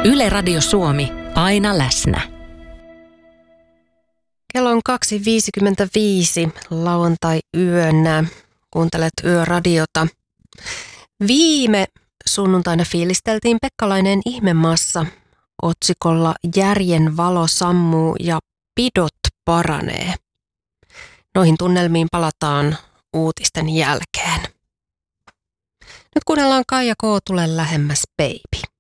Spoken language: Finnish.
Yle Radio Suomi, aina läsnä. Kello on 2.55 lauantai-yönä. Kuuntelet Yöradiota. Viime sunnuntaina fiilisteltiin Pekkalainen ihmemassa otsikolla Järjen valo sammuu ja pidot paranee. Noihin tunnelmiin palataan uutisten jälkeen. Nyt kuunnellaan Kaija K. Tule lähemmäs baby.